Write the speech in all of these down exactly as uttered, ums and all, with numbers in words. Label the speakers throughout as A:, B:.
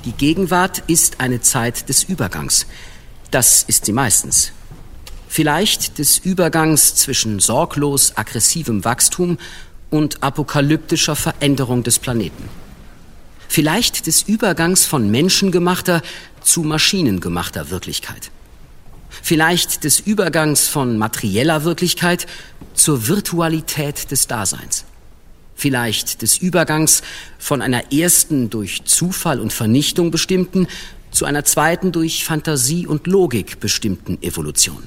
A: Die Gegenwart ist eine Zeit des Übergangs. Das ist sie meistens. Vielleicht des Übergangs zwischen sorglos aggressivem Wachstum und apokalyptischer Veränderung des Planeten. Vielleicht des Übergangs von menschengemachter zu maschinengemachter Wirklichkeit. Vielleicht des Übergangs von materieller Wirklichkeit zur Virtualität des Daseins. Vielleicht des Übergangs von einer ersten durch Zufall und Vernichtung bestimmten zu einer zweiten durch Fantasie und Logik bestimmten Evolution.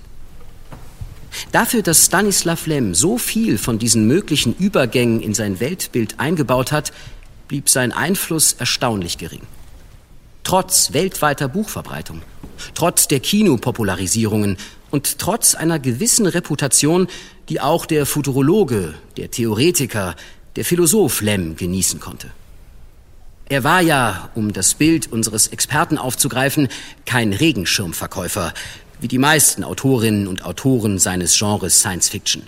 A: Dafür, dass Stanislav Lem so viel von diesen möglichen Übergängen in sein Weltbild eingebaut hat, blieb sein Einfluss erstaunlich gering. Trotz weltweiter Buchverbreitung, trotz der Kinopopularisierungen und trotz einer gewissen Reputation, die auch der Futurologe, der Theoretiker, der Philosoph Lem genießen konnte. Er war ja, um das Bild unseres Experten aufzugreifen, kein Regenschirmverkäufer, wie die meisten Autorinnen und Autoren seines Genres Science Fiction.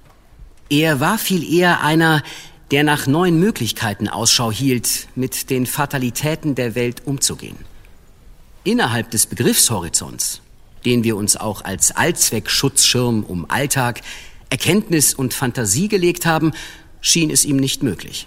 A: Er war viel eher einer, der nach neuen Möglichkeiten Ausschau hielt, mit den Fatalitäten der Welt umzugehen. Innerhalb des Begriffshorizonts, den wir uns auch als Allzweckschutzschirm um Alltag, Erkenntnis und Fantasie gelegt haben, schien es ihm nicht möglich.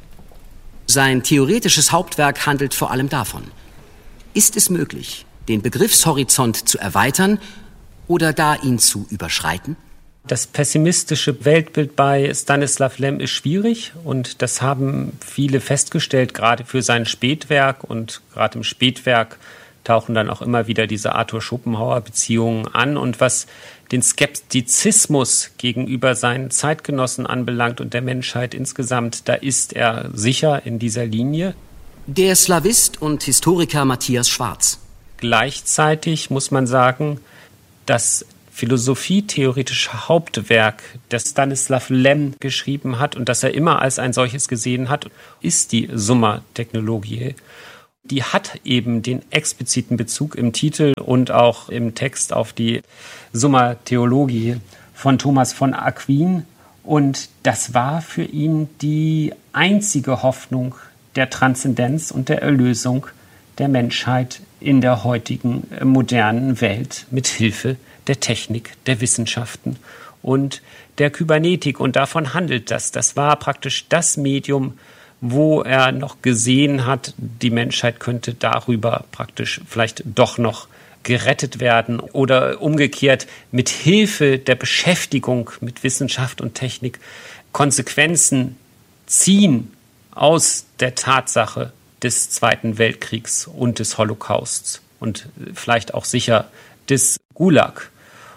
A: Sein theoretisches Hauptwerk handelt vor allem davon. Ist es möglich, den Begriffshorizont zu erweitern oder gar ihn zu überschreiten?
B: Das pessimistische Weltbild bei Stanislav Lem ist schwierig und das haben viele festgestellt, gerade für sein Spätwerk. Und gerade im Spätwerk tauchen dann auch immer wieder diese Arthur-Schopenhauer-Beziehungen an. Und was den Skeptizismus gegenüber seinen Zeitgenossen anbelangt und der Menschheit insgesamt, da ist er sicher in dieser Linie.
A: Der Slawist und Historiker Matthias Schwarz.
B: Gleichzeitig muss man sagen, das philosophietheoretische Hauptwerk, das Stanislav Lem geschrieben hat und das er immer als ein solches gesehen hat, ist die Summa Technologiae. Die hat eben den expliziten Bezug im Titel und auch im Text auf die Summa Theologiae von Thomas von Aquin. Und das war für ihn die einzige Hoffnung der Transzendenz und der Erlösung der Menschheit in der heutigen modernen Welt mit Hilfe der Technik, der Wissenschaften und der Kybernetik. Und davon handelt das. Das war praktisch das Medium, wo er noch gesehen hat, die Menschheit könnte darüber praktisch vielleicht doch noch gerettet werden oder umgekehrt mit Hilfe der Beschäftigung mit Wissenschaft und Technik Konsequenzen ziehen aus der Tatsache des Zweiten Weltkriegs und des Holocausts und vielleicht auch sicher des Gulag.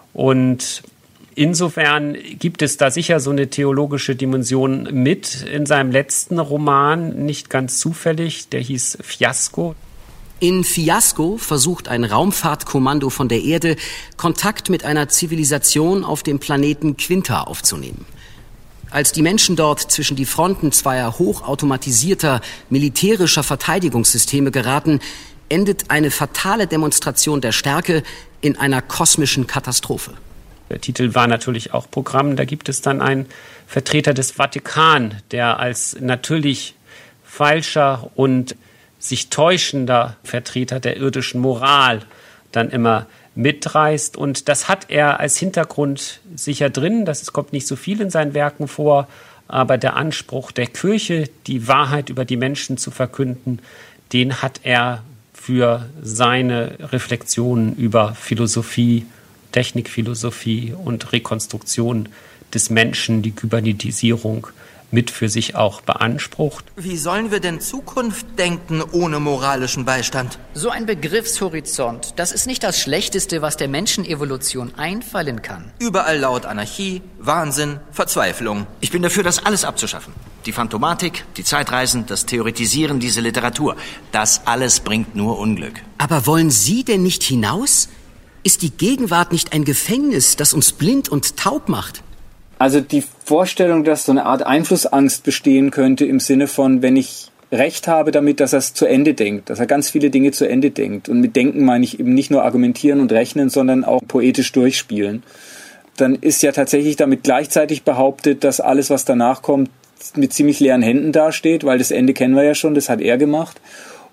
B: Und insofern gibt es da sicher so eine theologische Dimension mit in seinem letzten Roman, nicht ganz zufällig, der hieß Fiasko.
A: In Fiasko versucht ein Raumfahrtkommando von der Erde, Kontakt mit einer Zivilisation auf dem Planeten Quinta aufzunehmen. Als die Menschen dort zwischen die Fronten zweier hochautomatisierter militärischer Verteidigungssysteme geraten, endet eine fatale Demonstration der Stärke in einer kosmischen Katastrophe.
B: Der Titel war natürlich auch Programm. Da gibt es dann einen Vertreter des Vatikan, der als natürlich falscher und sich täuschender Vertreter der irdischen Moral dann immer mitreißt. Und das hat er als Hintergrund sicher drin. Das kommt nicht so viel in seinen Werken vor. Aber der Anspruch der Kirche, die Wahrheit über die Menschen zu verkünden, den hat er für seine Reflexionen über Philosophie, Technikphilosophie und Rekonstruktion des Menschen, die Kybernetisierung, mit für sich auch beansprucht.
C: Wie sollen wir denn Zukunft denken ohne moralischen Beistand?
D: So ein Begriffshorizont, das ist nicht das Schlechteste, was der Menschenevolution einfallen kann.
C: Überall laut Anarchie, Wahnsinn, Verzweiflung.
E: Ich bin dafür, das alles abzuschaffen. Die Phantomatik, die Zeitreisen, das Theoretisieren, diese Literatur. Das alles bringt nur Unglück.
A: Aber wollen Sie denn nicht hinaus? Ist die Gegenwart nicht ein Gefängnis, das uns blind und taub macht?
F: Also die Vorstellung, dass so eine Art Einflussangst bestehen könnte im Sinne von, wenn ich Recht habe damit, dass er es zu Ende denkt, dass er ganz viele Dinge zu Ende denkt. Und mit Denken meine ich eben nicht nur argumentieren und rechnen, sondern auch poetisch durchspielen. Dann ist ja tatsächlich damit gleichzeitig behauptet, dass alles, was danach kommt, mit ziemlich leeren Händen dasteht, weil das Ende kennen wir ja schon, das hat er gemacht.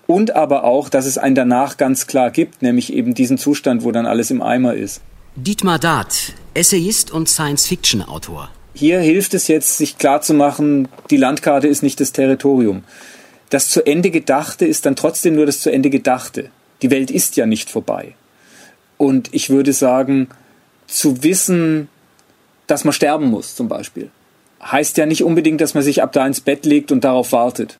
F: und aber auch, dass es einen danach ganz klar gibt, nämlich eben diesen Zustand, wo dann alles im Eimer ist.
A: Dietmar Dart, Essayist und Science-Fiction-Autor.
F: Hier hilft es jetzt, sich klarzumachen, die Landkarte ist nicht das Territorium. Das zu Ende Gedachte ist dann trotzdem nur das zu Ende Gedachte. Die Welt ist ja nicht vorbei. Und ich würde sagen, zu wissen, dass man sterben muss zum Beispiel, heißt ja nicht unbedingt, dass man sich ab da ins Bett legt und darauf wartet.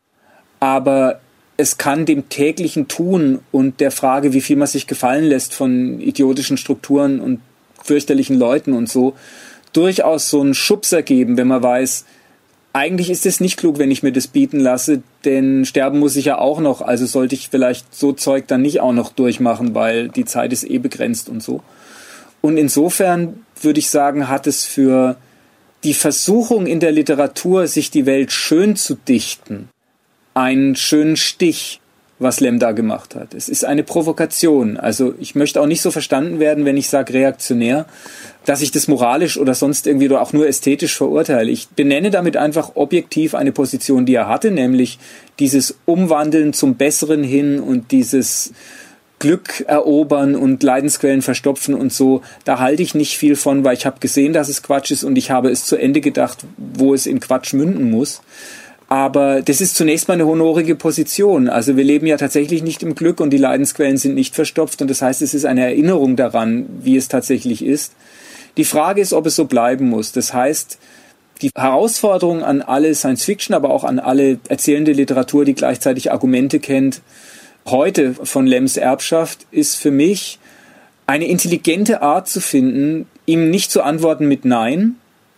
F: Aber es kann dem täglichen Tun und der Frage, wie viel man sich gefallen lässt von idiotischen Strukturen und fürchterlichen Leuten und so, durchaus so einen Schubser geben, wenn man weiß, eigentlich ist es nicht klug, wenn ich mir das bieten lasse, denn sterben muss ich ja auch noch, also sollte ich vielleicht so Zeug dann nicht auch noch durchmachen, weil die Zeit ist eh begrenzt und so. Und insofern würde ich sagen, hat es für die Versuchung in der Literatur, sich die Welt schön zu dichten, einen schönen Stich, was Lem da gemacht hat. Es ist eine Provokation. Also ich möchte auch nicht so verstanden werden, wenn ich sage reaktionär, dass ich das moralisch oder sonst irgendwie oder auch nur ästhetisch verurteile. Ich benenne damit einfach objektiv eine Position, die er hatte, nämlich dieses Umwandeln zum Besseren hin und dieses Glück erobern und Leidensquellen verstopfen und so. Da halte ich nicht viel von, weil ich habe gesehen, dass es Quatsch ist und ich habe es zu Ende gedacht, wo es in Quatsch münden muss. Aber das ist zunächst mal eine honorige Position. Also wir leben ja tatsächlich nicht im Glück und die Leidensquellen sind nicht verstopft und das heißt, es ist eine Erinnerung daran, wie es tatsächlich ist. Die Frage ist, ob es so bleiben muss. Das heißt, die Herausforderung an alle Science-Fiction, aber auch an alle erzählende Literatur, die gleichzeitig Argumente kennt, heute von Lems Erbschaft, ist für mich eine intelligente Art zu finden, ihm nicht zu antworten mit Nein,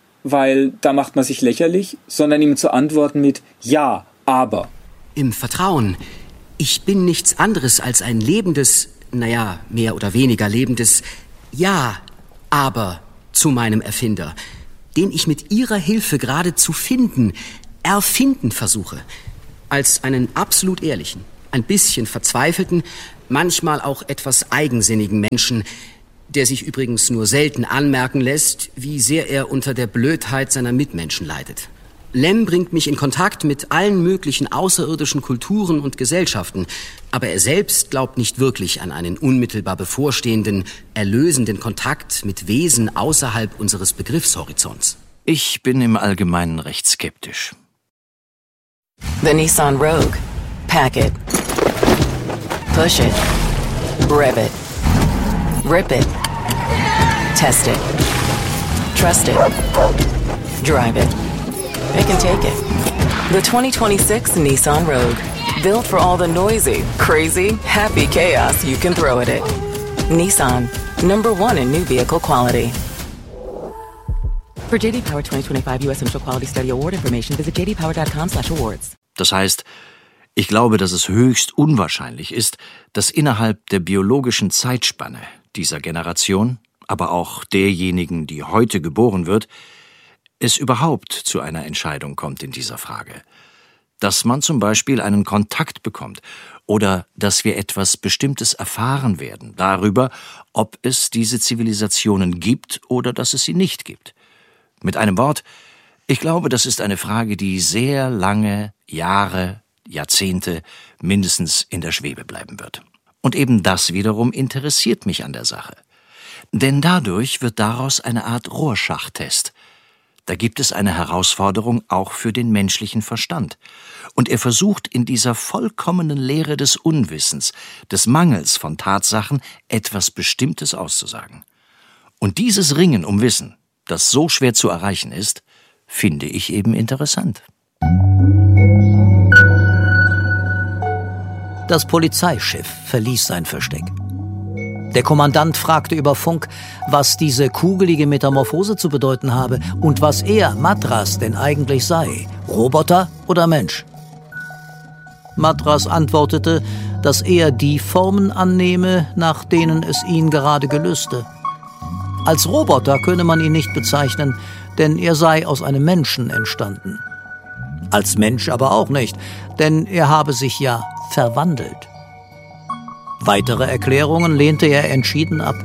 F: weil da macht man sich lächerlich, sondern ihm zu antworten mit Ja, aber.
A: Im Vertrauen. Ich bin nichts anderes als ein lebendes, naja, mehr oder weniger lebendes Ja, aber zu meinem Erfinder, den ich mit ihrer Hilfe gerade zu finden, erfinden versuche. Als einen absolut ehrlichen, ein bisschen verzweifelten, manchmal auch etwas eigensinnigen Menschen, der sich übrigens nur selten anmerken lässt, wie sehr er unter der Blödheit seiner Mitmenschen leidet. Lem bringt mich in Kontakt mit allen möglichen außerirdischen Kulturen und Gesellschaften, aber er selbst glaubt nicht wirklich an einen unmittelbar bevorstehenden, erlösenden Kontakt mit Wesen außerhalb unseres Begriffshorizonts.
E: Ich bin im Allgemeinen recht skeptisch.
G: The Nissan Rogue. Pack it. Push it. Rev it. Rip it. Test it. Trust it. Drive it. It can take it. The twenty twenty-six Nissan Rogue. Built for all the noisy, crazy, happy chaos you can throw at it. Nissan. Number one in new vehicle quality. For J D Power twenty twenty-five U S Initial Quality Study Award information, visit j d power dot com slash awards.
E: Das heißt, ich glaube, dass es höchst unwahrscheinlich ist, dass innerhalb der biologischen Zeitspanne dieser Generation, aber auch derjenigen, die heute geboren wird, es überhaupt zu einer Entscheidung kommt in dieser Frage. Dass man zum Beispiel einen Kontakt bekommt oder dass wir etwas Bestimmtes erfahren werden darüber, ob es diese Zivilisationen gibt oder dass es sie nicht gibt. Mit einem Wort, ich glaube, das ist eine Frage, die sehr lange Jahre, Jahrzehnte mindestens in der Schwebe bleiben wird. Und eben das wiederum interessiert mich an der Sache. Denn dadurch wird daraus eine Art Rorschach-Test. Da gibt es eine Herausforderung auch für den menschlichen Verstand. Und er versucht in dieser vollkommenen Leere des Unwissens, des Mangels von Tatsachen, etwas Bestimmtes auszusagen. Und dieses Ringen um Wissen, das so schwer zu erreichen ist, finde ich eben interessant.
H: Das Polizeischiff verließ sein Versteck. Der Kommandant fragte über Funk, was diese kugelige Metamorphose zu bedeuten habe und was er, Madras, denn eigentlich sei, Roboter oder Mensch. Madras antwortete, dass er die Formen annehme, nach denen es ihn gerade gelüste. Als Roboter könne man ihn nicht bezeichnen, denn er sei aus einem Menschen entstanden. Als Mensch aber auch nicht, denn er habe sich ja verwandelt. Weitere Erklärungen lehnte er entschieden ab.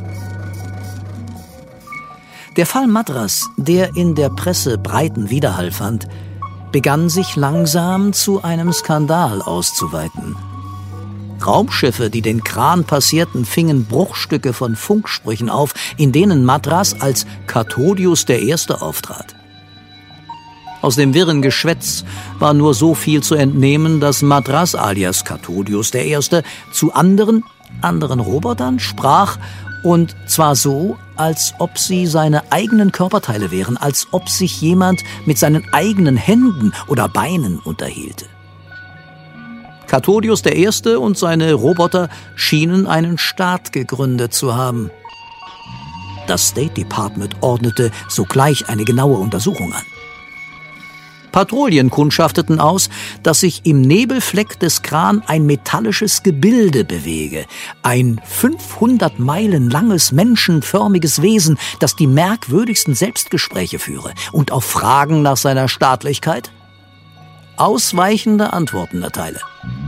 H: Der Fall Madras, der in der Presse breiten Widerhall fand, begann sich langsam zu einem Skandal auszuweiten. Raumschiffe, die den Kran passierten, fingen Bruchstücke von Funksprüchen auf, in denen Madras als Kathodius der Erste auftrat. Aus dem wirren Geschwätz war nur so viel zu entnehmen, dass Madras alias Kathodius der Erste zu anderen, anderen Robotern sprach, und zwar so, als ob sie seine eigenen Körperteile wären, als ob sich jemand mit seinen eigenen Händen oder Beinen unterhielte. Kathodius der Erste und seine Roboter schienen einen Staat gegründet zu haben. Das State Department ordnete sogleich eine genaue Untersuchung an. Patrouillen kundschafteten aus, dass sich im Nebelfleck des Kran ein metallisches Gebilde bewege. Ein fünfhundert Meilen langes, menschenförmiges Wesen, das die merkwürdigsten Selbstgespräche führe und auf Fragen nach seiner Staatlichkeit ausweichende Antworten erteile.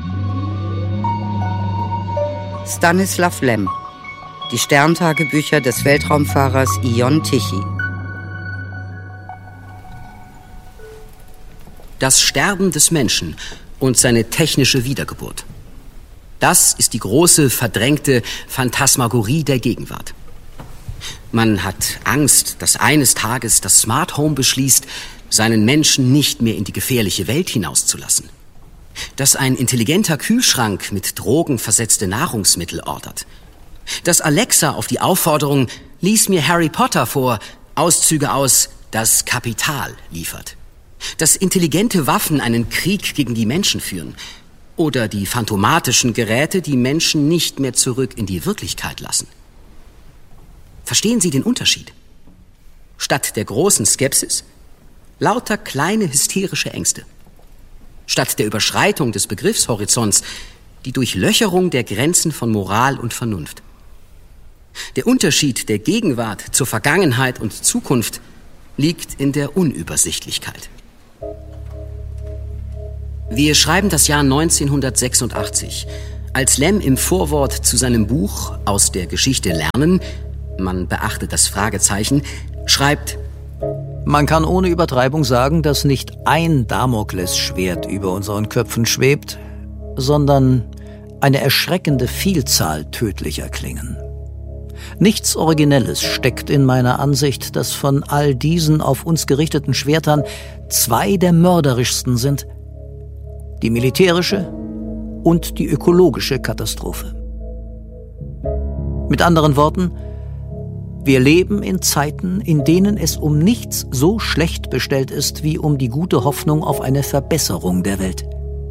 I: Stanislav Lem. Die Sterntagebücher des Weltraumfahrers Ion Tichy.
A: Das Sterben des Menschen und seine technische Wiedergeburt. Das ist die große, verdrängte Phantasmagorie der Gegenwart. Man hat Angst, dass eines Tages das Smart Home beschließt, seinen Menschen nicht mehr in die gefährliche Welt hinauszulassen. Dass ein intelligenter Kühlschrank mit Drogen versetzte Nahrungsmittel ordert. Dass Alexa auf die Aufforderung, lies mir Harry Potter vor, Auszüge aus Das Kapital liefert. Dass intelligente Waffen einen Krieg gegen die Menschen führen. Oder die phantomatischen Geräte die Menschen nicht mehr zurück in die Wirklichkeit lassen. Verstehen Sie den Unterschied? Statt der großen Skepsis, lauter kleine hysterische Ängste. Statt der Überschreitung des Begriffshorizonts, die Durchlöcherung der Grenzen von Moral und Vernunft. Der Unterschied der Gegenwart zur Vergangenheit und Zukunft liegt in der Unübersichtlichkeit. Wir schreiben das Jahr neunzehnhundertsechsundachtzig, als Lem im Vorwort zu seinem Buch Aus der Geschichte lernen, man beachte das Fragezeichen, schreibt:
H: Man kann ohne Übertreibung sagen, dass nicht ein Damoklesschwert über unseren Köpfen schwebt, sondern eine erschreckende Vielzahl tödlicher Klingen. Nichts Originelles steckt in meiner Ansicht, dass von all diesen auf uns gerichteten Schwertern zwei der mörderischsten sind: die militärische und die ökologische Katastrophe. Mit anderen Worten, wir leben in Zeiten, in denen es um nichts so schlecht bestellt ist, wie um die gute Hoffnung auf eine Verbesserung der Welt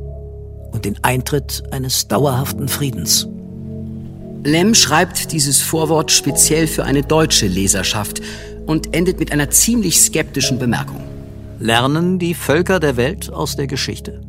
H: und den Eintritt eines dauerhaften Friedens.
A: Lem schreibt dieses Vorwort speziell für eine deutsche Leserschaft und endet mit einer ziemlich skeptischen Bemerkung.
H: Lernen die Völker der Welt aus der Geschichte?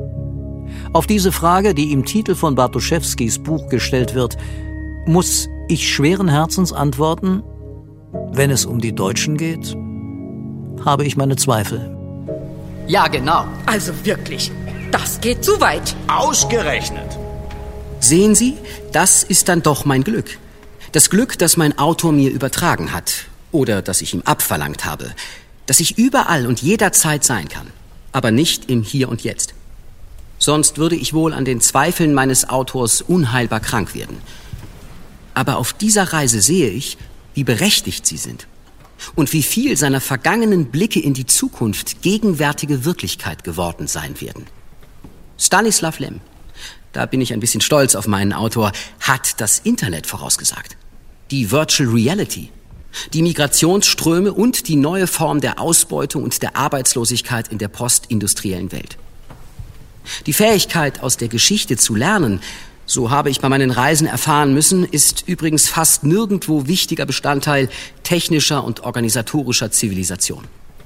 H: Auf diese Frage, die im Titel von Bartoszewskis Buch gestellt wird, muss ich schweren Herzens antworten: Wenn es um die Deutschen geht, habe ich meine Zweifel.
D: Ja, genau.
J: Also wirklich, das geht zu weit.
E: Ausgerechnet.
A: Sehen Sie, das ist dann doch mein Glück. Das Glück, das mein Autor mir übertragen hat oder das ich ihm abverlangt habe. Dass ich überall und jederzeit sein kann, aber nicht im Hier und Jetzt. Sonst würde ich wohl an den Zweifeln meines Autors unheilbar krank werden. Aber auf dieser Reise sehe ich, wie berechtigt sie sind und wie viel seiner vergangenen Blicke in die Zukunft gegenwärtige Wirklichkeit geworden sein werden. Stanislav Lem, da bin ich ein bisschen stolz auf meinen Autor, hat das Internet vorausgesagt. Die Virtual Reality, die Migrationsströme und die neue Form der Ausbeutung und der Arbeitslosigkeit in der postindustriellen Welt. Die Fähigkeit, aus der Geschichte zu lernen, so habe ich bei meinen Reisen erfahren müssen, ist übrigens fast nirgendwo wichtiger Bestandteil technischer und organisatorischer Zivilisation.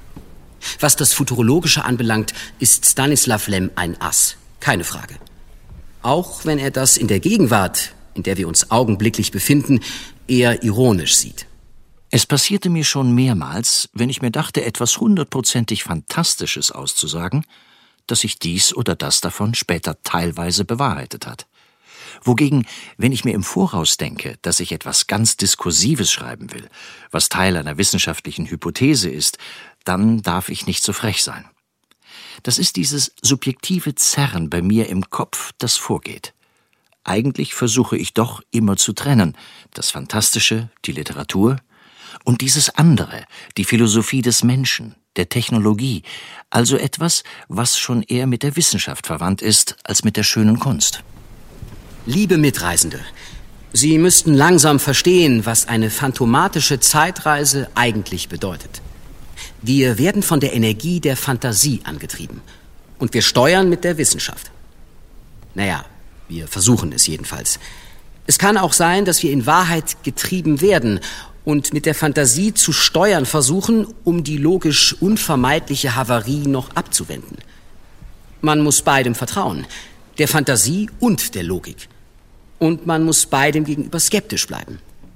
A: Was das Futurologische anbelangt, ist Stanislav Lem ein Ass, keine Frage. Auch wenn er das in der Gegenwart, in der wir uns augenblicklich befinden, eher ironisch sieht.
E: Es passierte mir schon mehrmals, wenn ich mir dachte, etwas hundertprozentig Fantastisches auszusagen, dass sich dies oder das davon später teilweise bewahrheitet hat. Wogegen, wenn ich mir im Voraus denke, dass ich etwas ganz Diskursives schreiben will, was Teil einer wissenschaftlichen Hypothese ist, dann darf ich nicht so frech sein. Das ist dieses subjektive Zerren bei mir im Kopf, das vorgeht. Eigentlich versuche ich doch immer zu trennen, das Fantastische, die Literatur, und dieses andere, die Philosophie des Menschen, der Technologie, also etwas, was schon eher mit der Wissenschaft verwandt ist, als mit der schönen Kunst.
A: Liebe Mitreisende, Sie müssten langsam verstehen, was eine phantomatische Zeitreise eigentlich bedeutet. Wir werden von der Energie der Fantasie angetrieben. Und wir steuern mit der Wissenschaft. Naja, wir versuchen es jedenfalls. Es kann auch sein, dass wir in Wahrheit getrieben werden und mit der Fantasie zu steuern versuchen, um die logisch unvermeidliche Havarie noch abzuwenden. Man muss beidem vertrauen, der Fantasie und der Logik. Und man muss beidem gegenüber skeptisch bleiben.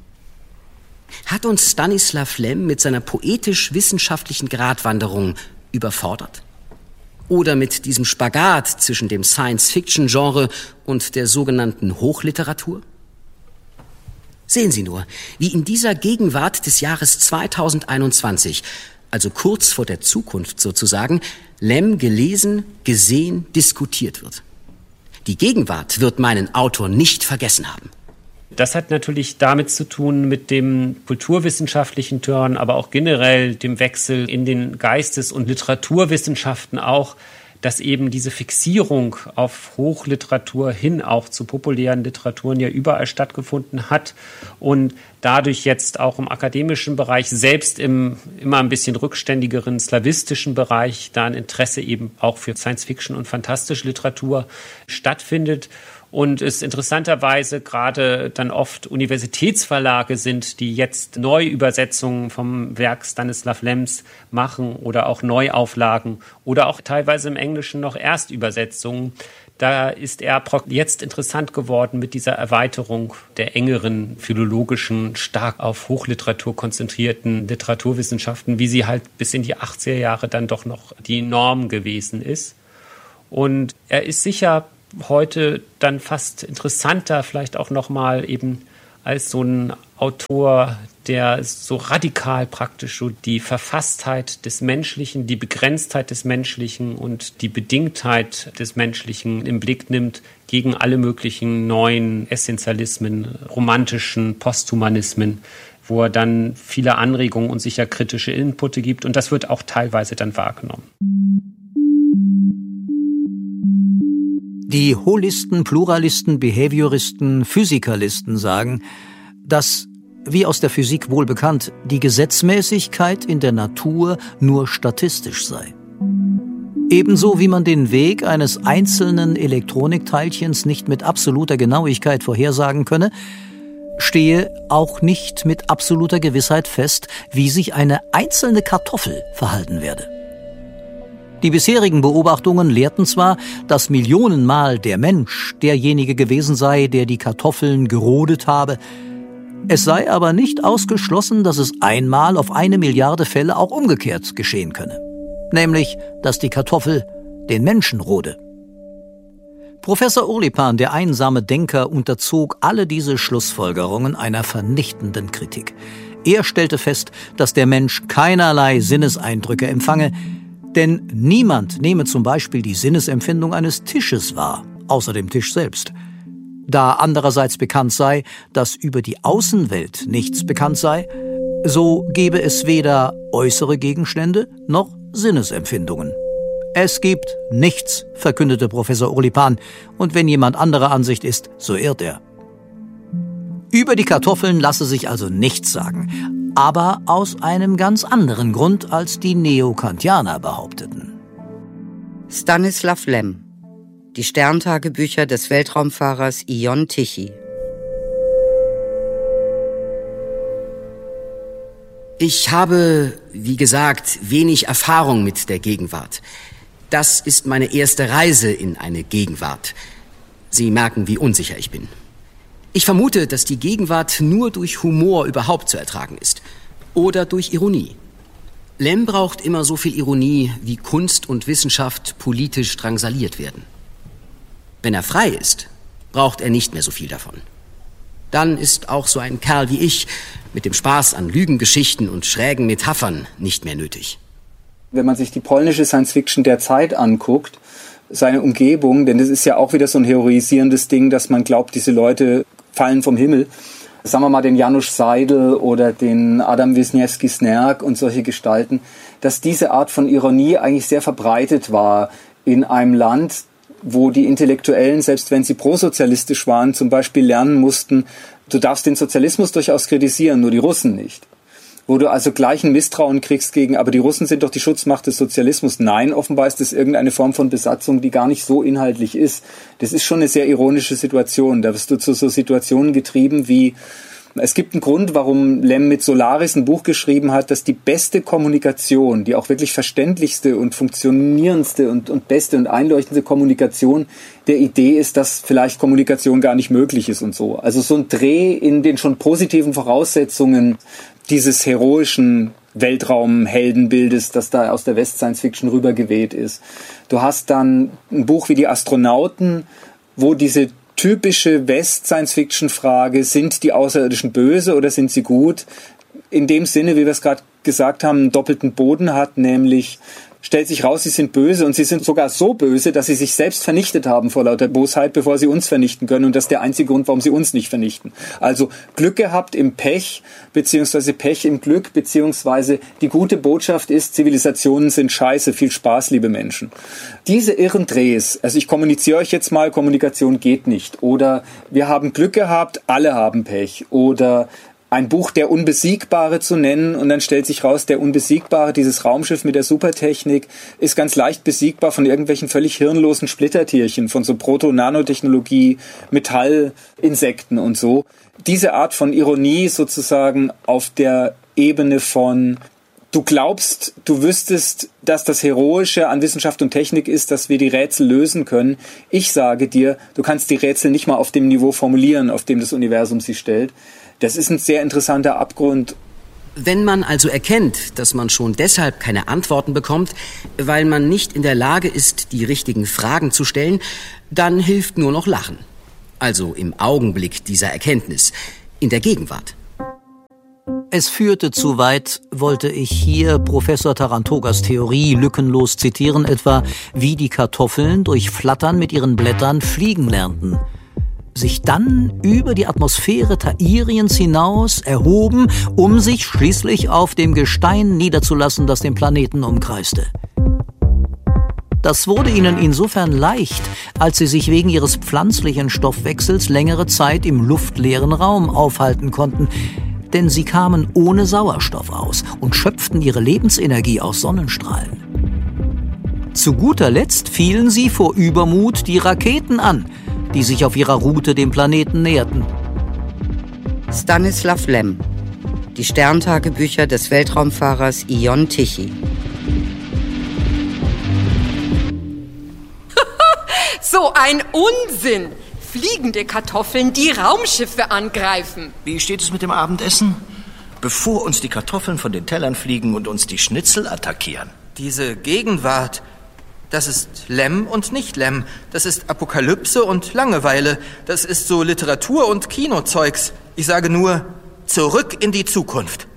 A: Hat uns Stanislav Lem mit seiner poetisch-wissenschaftlichen Gratwanderung überfordert? Oder mit diesem Spagat zwischen dem Science-Fiction-Genre und der sogenannten Hochliteratur? Sehen Sie nur, wie in dieser Gegenwart des Jahres zweitausendeinundzwanzig, also kurz vor der Zukunft sozusagen, Lem gelesen, gesehen, diskutiert wird. Die Gegenwart wird meinen Autor nicht vergessen haben.
B: Das hat natürlich damit zu tun mit dem kulturwissenschaftlichen Turn, aber auch generell dem Wechsel in den Geistes- und Literaturwissenschaften auch, dass eben diese Fixierung auf Hochliteratur hin auch zu populären Literaturen ja überall stattgefunden hat und dadurch jetzt auch im akademischen Bereich, selbst im immer ein bisschen rückständigeren slawistischen Bereich, da ein Interesse eben auch für Science-Fiction und fantastische Literatur stattfindet. Und es interessanterweise gerade dann oft Universitätsverlage sind, die jetzt Neuübersetzungen vom Werk Stanislav Lems machen oder auch Neuauflagen oder auch teilweise im Englischen noch Erstübersetzungen. Da ist er jetzt interessant geworden mit dieser Erweiterung der engeren philologischen, stark auf Hochliteratur konzentrierten Literaturwissenschaften, wie sie halt bis in die achtziger Jahre dann doch noch die Norm gewesen ist. Und er ist sicher heute dann fast interessanter, vielleicht auch nochmal eben als so ein Autor, der so radikal praktisch so die Verfasstheit des Menschlichen, die Begrenztheit des Menschlichen und die Bedingtheit des Menschlichen im Blick nimmt gegen alle möglichen neuen Essentialismen, romantischen Posthumanismen, wo er dann viele Anregungen und sicher kritische Inputte gibt. Und das wird auch teilweise dann wahrgenommen.
H: Die Holisten, Pluralisten, Behavioristen, Physikalisten sagen, dass, wie aus der Physik wohl bekannt, die Gesetzmäßigkeit in der Natur nur statistisch sei. Ebenso wie man den Weg eines einzelnen Elektronikteilchens nicht mit absoluter Genauigkeit vorhersagen könne, stehe auch nicht mit absoluter Gewissheit fest, wie sich eine einzelne Kartoffel verhalten werde. Die bisherigen Beobachtungen lehrten zwar, dass millionenmal der Mensch derjenige gewesen sei, der die Kartoffeln gerodet habe. Es sei aber nicht ausgeschlossen, dass es einmal auf eine Milliarde Fälle auch umgekehrt geschehen könne. Nämlich, dass die Kartoffel den Menschen rode. Professor Urlipan, der einsame Denker, unterzog alle diese Schlussfolgerungen einer vernichtenden Kritik. Er stellte fest, dass der Mensch keinerlei Sinneseindrücke empfange, denn niemand nehme zum Beispiel die Sinnesempfindung eines Tisches wahr, außer dem Tisch selbst. Da andererseits bekannt sei, dass über die Außenwelt nichts bekannt sei, so gebe es weder äußere Gegenstände noch Sinnesempfindungen. Es gibt nichts, verkündete Professor Urlipan, und wenn jemand anderer Ansicht ist, so irrt er. Über die Kartoffeln lasse sich also nichts sagen, aber aus einem ganz anderen Grund, als die Neokantianer behaupteten.
I: Stanislav Lem, die Sterntagebücher des Weltraumfahrers Ion Tichy.
A: Ich habe, wie gesagt, wenig Erfahrung mit der Gegenwart. Das ist meine erste Reise in eine Gegenwart. Sie merken, wie unsicher ich bin. Ich vermute, dass die Gegenwart nur durch Humor überhaupt zu ertragen ist. Oder durch Ironie. Lem braucht immer so viel Ironie, wie Kunst und Wissenschaft politisch drangsaliert werden. Wenn er frei ist, braucht er nicht mehr so viel davon. Dann ist auch so ein Kerl wie ich mit dem Spaß an Lügengeschichten und schrägen Metaphern nicht mehr nötig.
F: Wenn man sich die polnische Science-Fiction der Zeit anguckt, seine Umgebung, denn das ist ja auch wieder so ein heroisierendes Ding, dass man glaubt, diese Leute fallen vom Himmel. Sagen wir mal den Janusz Seidel oder den Adam Wisniewski-Snerk und solche Gestalten, dass diese Art von Ironie eigentlich sehr verbreitet war in einem Land, wo die Intellektuellen, selbst wenn sie prosozialistisch waren, zum Beispiel lernen mussten, du darfst den Sozialismus durchaus kritisieren, nur die Russen nicht. Wo du also gleich ein Misstrauen kriegst gegen, aber die Russen sind doch die Schutzmacht des Sozialismus. Nein, offenbar ist das irgendeine Form von Besatzung, die gar nicht so inhaltlich ist. Das ist schon eine sehr ironische Situation. Da wirst du zu so Situationen getrieben wie, es gibt einen Grund, warum Lem mit Solaris ein Buch geschrieben hat, dass die beste Kommunikation, die auch wirklich verständlichste und funktionierendste und, und beste und einleuchtende Kommunikation der Idee ist, dass vielleicht Kommunikation gar nicht möglich ist und so. Also so ein Dreh in den schon positiven Voraussetzungen dieses heroischen Weltraumheldenbildes, das da aus der West-Science-Fiction rübergeweht ist. Du hast dann ein Buch wie Die Astronauten, wo diese typische West-Science-Fiction-Frage, sind die Außerirdischen böse oder sind sie gut, in dem Sinne, wie wir es gerade gesagt haben, einen doppelten Boden hat, nämlich stellt sich raus, sie sind böse und sie sind sogar so böse, dass sie sich selbst vernichtet haben vor lauter Bosheit, bevor sie uns vernichten können, und das ist der einzige Grund, warum sie uns nicht vernichten. Also Glück gehabt im Pech, beziehungsweise Pech im Glück, beziehungsweise die gute Botschaft ist, Zivilisationen sind scheiße, viel Spaß, liebe Menschen. Diese irren Drehs, also ich kommuniziere euch jetzt mal, Kommunikation geht nicht, oder wir haben Glück gehabt, alle haben Pech, oder ein Buch Der Unbesiegbare zu nennen und dann stellt sich raus, der Unbesiegbare, dieses Raumschiff mit der Supertechnik, ist ganz leicht besiegbar von irgendwelchen völlig hirnlosen Splittertierchen, von so Proto-Nanotechnologie, Metallinsekten und so. Diese Art von Ironie sozusagen auf der Ebene von, du glaubst, du wüsstest, dass das Heroische an Wissenschaft und Technik ist, dass wir die Rätsel lösen können. Ich sage dir, du kannst die Rätsel nicht mal auf dem Niveau formulieren, auf dem das Universum sie stellt. Das ist ein sehr interessanter Abgrund.
A: Wenn man also erkennt, dass man schon deshalb keine Antworten bekommt, weil man nicht in der Lage ist, die richtigen Fragen zu stellen, dann hilft nur noch Lachen. Also im Augenblick dieser Erkenntnis, in der Gegenwart.
H: Es führte zu weit, wollte ich hier Professor Tarantogas Theorie lückenlos zitieren, etwa wie die Kartoffeln durch Flattern mit ihren Blättern fliegen lernten, sich dann über die Atmosphäre Tairiens hinaus erhoben, um sich schließlich auf dem Gestein niederzulassen, das den Planeten umkreiste. Das wurde ihnen insofern leicht, als sie sich wegen ihres pflanzlichen Stoffwechsels längere Zeit im luftleeren Raum aufhalten konnten, denn sie kamen ohne Sauerstoff aus und schöpften ihre Lebensenergie aus Sonnenstrahlen. Zu guter Letzt fielen sie vor Übermut die Raketen an, die sich auf ihrer Route dem Planeten näherten.
I: Stanislav Lem, die Sterntagebücher des Weltraumfahrers Ion Tichy.
J: So ein Unsinn! Fliegende Kartoffeln, die Raumschiffe angreifen.
E: Wie steht es mit dem Abendessen? Bevor uns die Kartoffeln von den Tellern fliegen und uns die Schnitzel attackieren.
C: Diese Gegenwart, das ist Lem und nicht Lem. Das ist Apokalypse und Langeweile. Das ist so Literatur- und Kinozeugs. Ich sage nur, zurück in die Zukunft.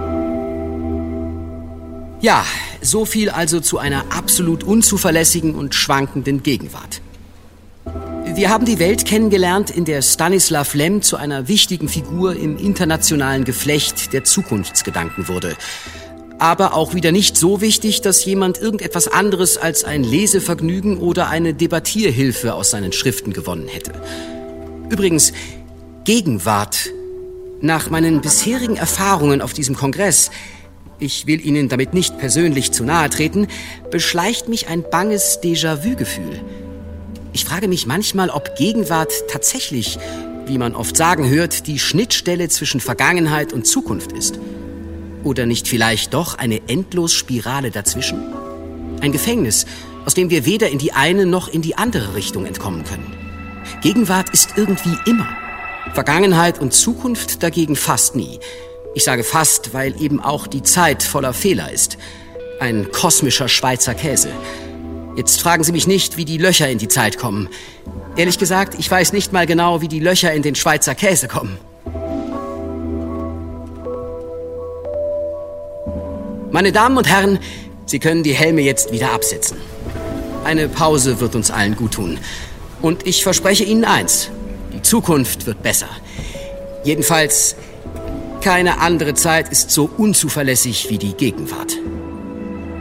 A: Ja, so viel also zu einer absolut unzuverlässigen und schwankenden Gegenwart. Wir haben die Welt kennengelernt, in der Stanislav Lem zu einer wichtigen Figur im internationalen Geflecht der Zukunftsgedanken wurde. Aber auch wieder nicht so wichtig, dass jemand irgendetwas anderes als ein Lesevergnügen oder eine Debattierhilfe aus seinen Schriften gewonnen hätte. Übrigens, Gegenwart. Nach meinen bisherigen Erfahrungen auf diesem Kongress, ich will Ihnen damit nicht persönlich zu nahe treten, beschleicht mich ein banges Déjà-vu-Gefühl. Ich frage mich manchmal, ob Gegenwart tatsächlich, wie man oft sagen hört, die Schnittstelle zwischen Vergangenheit und Zukunft ist. Oder nicht vielleicht doch eine Endlosspirale dazwischen? Ein Gefängnis, aus dem wir weder in die eine noch in die andere Richtung entkommen können. Gegenwart ist irgendwie immer. Vergangenheit und Zukunft dagegen fast nie. Ich sage fast, weil eben auch die Zeit voller Fehler ist. Ein kosmischer Schweizer Käse. Jetzt fragen Sie mich nicht, wie die Löcher in die Zeit kommen. Ehrlich gesagt, ich weiß nicht mal genau, wie die Löcher in den Schweizer Käse kommen. Meine Damen und Herren, Sie können die Helme jetzt wieder absetzen. Eine Pause wird uns allen gut tun. Und ich verspreche Ihnen eins. Die Zukunft wird besser. Jedenfalls, keine andere Zeit ist so unzuverlässig wie die Gegenwart.